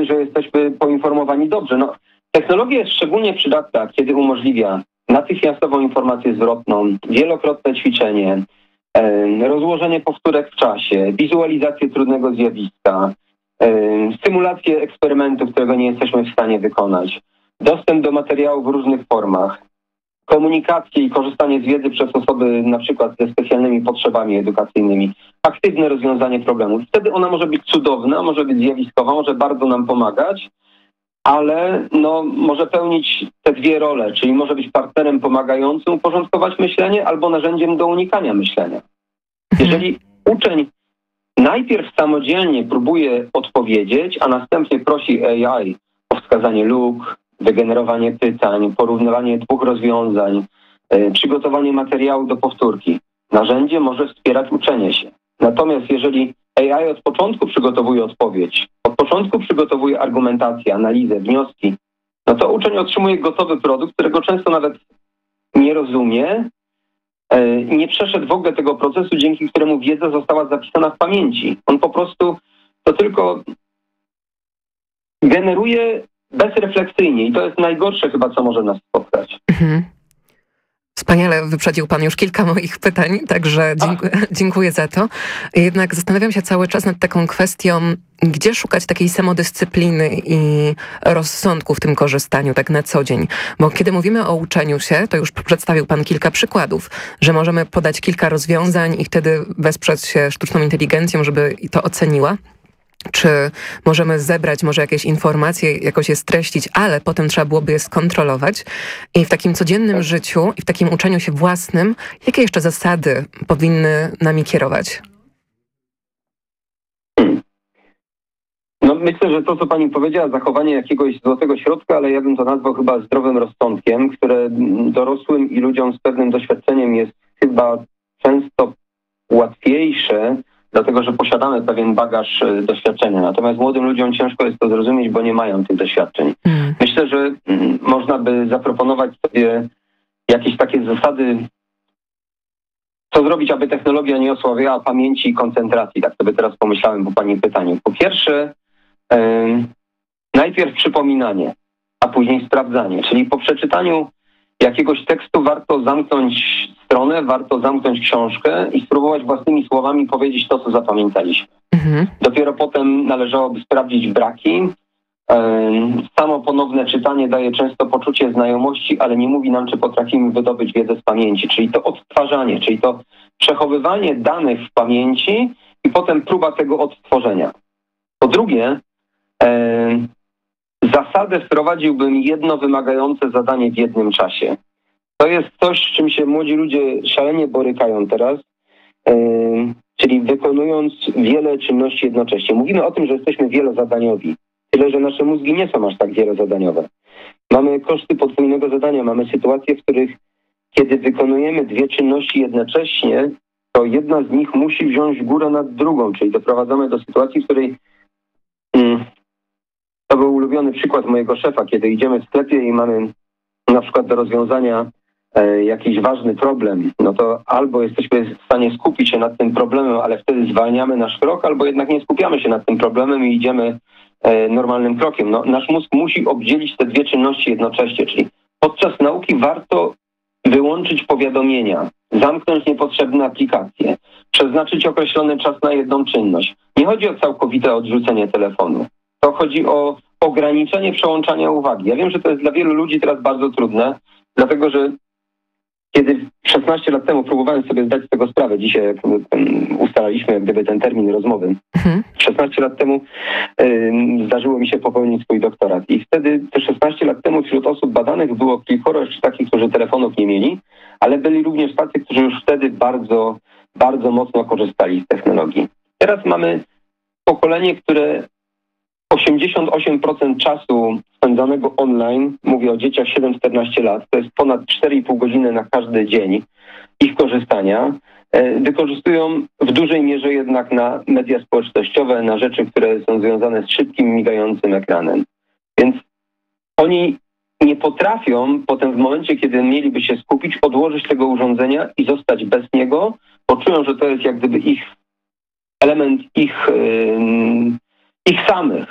że jesteśmy poinformowani dobrze. No, technologia jest szczególnie przydatna, kiedy umożliwia natychmiastową informację zwrotną, wielokrotne ćwiczenie, rozłożenie powtórek w czasie, wizualizację trudnego zjawiska, symulację eksperymentu, którego nie jesteśmy w stanie wykonać, dostęp do materiału w różnych formach, komunikację i korzystanie z wiedzy przez osoby na przykład ze specjalnymi potrzebami edukacyjnymi, aktywne rozwiązanie problemów. Wtedy ona może być cudowna, może być zjawiskowa, może bardzo nam pomagać, ale może pełnić te dwie role, czyli może być partnerem pomagającym uporządkować myślenie albo narzędziem do unikania myślenia. Jeżeli uczeń najpierw samodzielnie próbuje odpowiedzieć, a następnie prosi AI o wskazanie luk, wygenerowanie pytań, porównywanie dwóch rozwiązań, przygotowanie materiału do powtórki, narzędzie może wspierać uczenie się. Natomiast jeżeli AI od początku przygotowuje odpowiedź, od początku przygotowuje argumentację, analizę, wnioski, no to uczeń otrzymuje gotowy produkt, którego często nawet nie rozumie, nie przeszedł w ogóle tego procesu, dzięki któremu wiedza została zapisana w pamięci. On po prostu to tylko generuje bezrefleksyjnie i to jest najgorsze chyba, co może nas spotkać. Wspaniale wyprzedził pan już kilka moich pytań, także dziękuję za to. Jednak zastanawiam się cały czas nad taką kwestią, gdzie szukać takiej samodyscypliny i rozsądku w tym korzystaniu tak na co dzień. Bo kiedy mówimy o uczeniu się, to już przedstawił pan kilka przykładów, że możemy podać kilka rozwiązań i wtedy wesprzeć się sztuczną inteligencją, żeby to oceniła. Czy możemy zebrać może jakieś informacje, jakoś je streścić, ale potem trzeba byłoby je skontrolować. I w takim codziennym życiu i w takim uczeniu się własnym, jakie jeszcze zasady powinny nami kierować? No myślę, że to, co pani powiedziała, zachowanie jakiegoś złotego środka, ale ja bym to nazwał chyba zdrowym rozsądkiem, które dorosłym i ludziom z pewnym doświadczeniem jest chyba często łatwiejsze, dlatego że posiadamy pewien bagaż doświadczenia. Natomiast młodym ludziom ciężko jest to zrozumieć, bo nie mają tych doświadczeń. Myślę, że można by zaproponować sobie jakieś takie zasady, co zrobić, aby technologia nie osłabiała pamięci i koncentracji. Tak sobie teraz pomyślałem po pani pytaniu. Po pierwsze, najpierw przypominanie, a później sprawdzanie. Czyli po przeczytaniu jakiegoś tekstu warto zamknąć stronę, warto zamknąć książkę i spróbować własnymi słowami powiedzieć to, co zapamiętaliśmy. Dopiero potem należałoby sprawdzić braki. Samo ponowne czytanie daje często poczucie znajomości, ale nie mówi nam, czy potrafimy wydobyć wiedzę z pamięci. Czyli to odtwarzanie, czyli to przechowywanie danych w pamięci i potem próba tego odtworzenia. Po drugie, zasadę wprowadziłbym jedno wymagające zadanie w jednym czasie. To jest coś, z czym się młodzi ludzie szalenie borykają teraz, czyli wykonując wiele czynności jednocześnie. Mówimy o tym, że jesteśmy wielozadaniowi, tyle że nasze mózgi nie są aż tak wielozadaniowe. Mamy koszty podwójnego zadania, mamy sytuacje, w których kiedy wykonujemy dwie czynności jednocześnie, to jedna z nich musi wziąć górę nad drugą, czyli doprowadzamy do sytuacji, w której to był ulubiony przykład mojego szefa, kiedy idziemy w sklepie i mamy na przykład do rozwiązania jakiś ważny problem, no to albo jesteśmy w stanie skupić się nad tym problemem, ale wtedy zwalniamy nasz krok, albo jednak nie skupiamy się nad tym problemem i idziemy normalnym krokiem. No, nasz mózg musi obdzielić te dwie czynności jednocześnie, czyli podczas nauki warto wyłączyć powiadomienia, zamknąć niepotrzebne aplikacje, przeznaczyć określony czas na jedną czynność. Nie chodzi o całkowite odrzucenie telefonu. To chodzi o ograniczenie przełączania uwagi. Ja wiem, że to jest dla wielu ludzi teraz bardzo trudne, dlatego że kiedy 16 lat temu próbowałem sobie zdać z tego sprawę, dzisiaj jak ustalaliśmy jak gdyby ten termin rozmowy, 16 lat temu zdarzyło mi się popełnić swój doktorat i wtedy te 16 lat temu wśród osób badanych było kilkoro jeszcze takich, którzy telefonów nie mieli, ale byli również tacy, którzy już wtedy bardzo, bardzo mocno korzystali z technologii. Teraz mamy pokolenie, które 88% czasu spędzanego online, mówię o dzieciach 7-14 lat, to jest ponad 4,5 godziny na każdy dzień ich korzystania, wykorzystują w dużej mierze jednak na media społecznościowe, na rzeczy, które są związane z szybkim, migającym ekranem. Więc oni nie potrafią potem w momencie, kiedy mieliby się skupić, odłożyć tego urządzenia i zostać bez niego, bo czują, że to jest jak gdyby ich element ich samych.